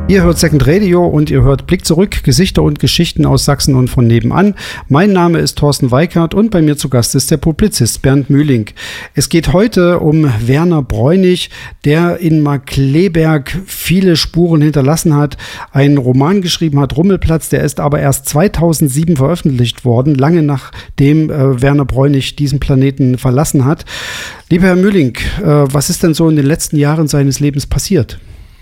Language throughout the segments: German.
Ihr hört Second Radio und ihr hört Blick zurück, Gesichter und Geschichten aus Sachsen und von nebenan. Mein Name ist Thorsten Weikert und bei mir zu Gast ist der Publizist Bernd Mühling. Es geht heute um Werner Bräunig, der in Markkleeberg viele Spuren hinterlassen hat, einen Roman geschrieben hat, Rummelplatz, der ist aber erst 2007 veröffentlicht worden, lange nachdem Werner Bräunig diesen Planeten verlassen hat. Lieber Herr Mühling, was ist denn so in den letzten Jahren seines Lebens passiert?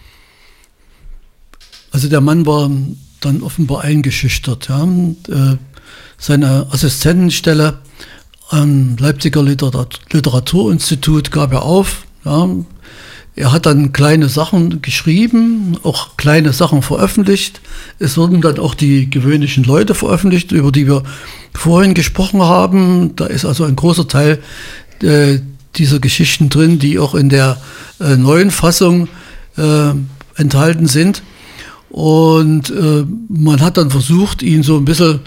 Also der Mann war dann offenbar eingeschüchtert. Ja. Seine Assistentenstelle am Leipziger Literaturinstitut gab er auf. Ja. Er hat dann kleine Sachen geschrieben, auch kleine Sachen veröffentlicht. Es wurden dann auch die gewöhnlichen Leute veröffentlicht, über die wir vorhin gesprochen haben. Da ist also ein großer Teil dieser Geschichten drin, die auch in der neuen Fassung enthalten sind. Und man hat dann versucht, ihn so ein bisschen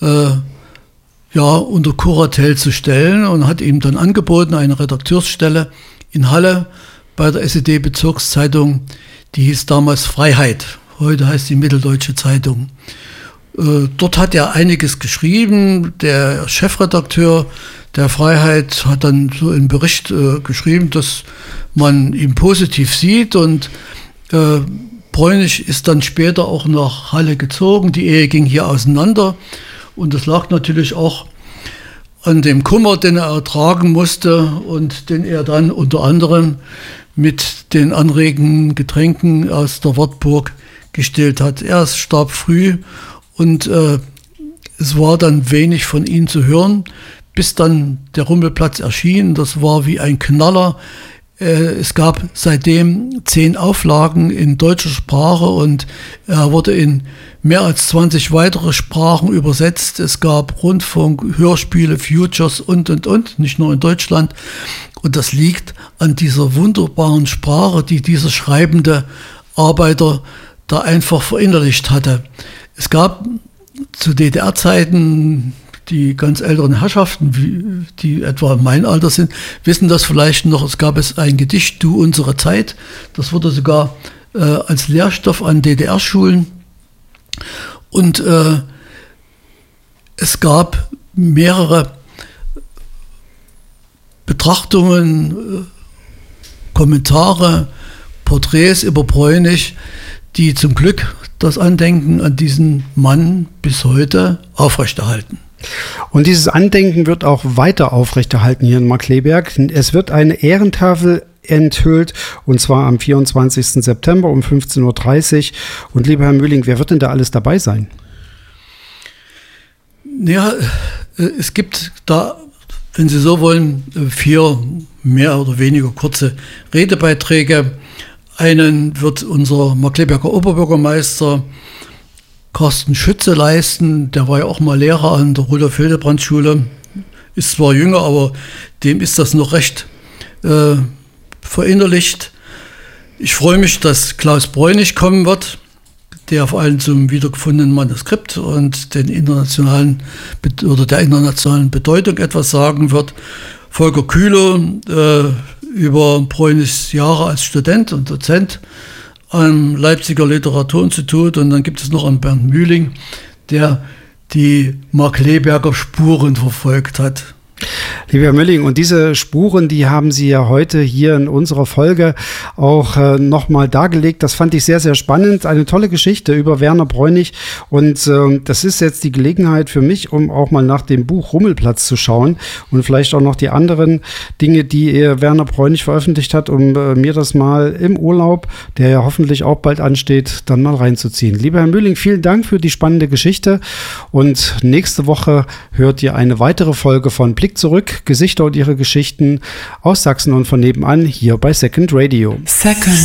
unter Kuratel zu stellen und hat ihm dann angeboten, eine Redakteursstelle in Halle bei der SED-Bezirkszeitung, die hieß damals Freiheit, heute heißt die Mitteldeutsche Zeitung. Dort hat er einiges geschrieben. Der Chefredakteur der Freiheit hat dann so einen Bericht geschrieben, dass man ihn positiv sieht, und Bräunig ist dann später auch nach Halle gezogen. Die Ehe ging hier auseinander, und das lag natürlich auch an dem Kummer, den er ertragen musste und den er dann unter anderem mit den anregenden Getränken aus der Wartburg gestillt hat. Er starb früh, und es war dann wenig von ihm zu hören, bis dann der Rummelplatz erschien. Das war wie ein Knaller. Es gab seitdem 10 Auflagen in deutscher Sprache, und er wurde in mehr als 20 weitere Sprachen übersetzt. Es gab Rundfunk, Hörspiele, Futures und, nicht nur in Deutschland. Und das liegt an dieser wunderbaren Sprache, die dieser schreibende Arbeiter da einfach verinnerlicht hatte. Es gab zu DDR-Zeiten, die ganz älteren Herrschaften, die etwa mein Alter sind, wissen das vielleicht noch. Es gab ein Gedicht, Du unsere Zeit. Das wurde sogar als Lehrstoff an DDR-Schulen. Und es gab mehrere Betrachtungen, Kommentare, Porträts über Bräunig, die zum Glück das Andenken an diesen Mann bis heute aufrechterhalten. Und dieses Andenken wird auch weiter aufrechterhalten hier in Markkleeberg. Es wird eine Ehrentafel enthüllt, und zwar am 24. September um 15.30 Uhr. Und lieber Herr Mühling, wer wird denn da alles dabei sein? Ja, es gibt da, wenn Sie so wollen, 4 mehr oder weniger kurze Redebeiträge. Einen wird unser Markkleeberger Oberbürgermeister Carsten Schütze leisten. Der war ja auch mal Lehrer an der Rudolf-Hildebrand-Schule. Ist zwar jünger, aber dem ist das noch recht verinnerlicht. Ich freue mich, dass Klaus Bräunig kommen wird, der vor allem zum wiedergefundenen Manuskript und der internationalen Bedeutung etwas sagen wird. Volker Kühler über Bräunigs Jahre als Student und Dozent am Leipziger Literaturinstitut, und dann gibt es noch einen Bernd Mühling, der die Markkleeberger Spuren verfolgt hat. Lieber Herr Mühling, und diese Spuren, die haben Sie ja heute hier in unserer Folge auch nochmal dargelegt. Das fand ich sehr, sehr spannend. Eine tolle Geschichte über Werner Bräunig. Und das ist jetzt die Gelegenheit für mich, um auch mal nach dem Buch Rummelplatz zu schauen und vielleicht auch noch die anderen Dinge, die Werner Bräunig veröffentlicht hat, um mir das mal im Urlaub, der ja hoffentlich auch bald ansteht, dann mal reinzuziehen. Lieber Herr Mühling, vielen Dank für die spannende Geschichte. Und nächste Woche hört ihr eine weitere Folge von Blick zurück, Gesichter und ihre Geschichten aus Sachsen und von nebenan hier bei Second Radio. Second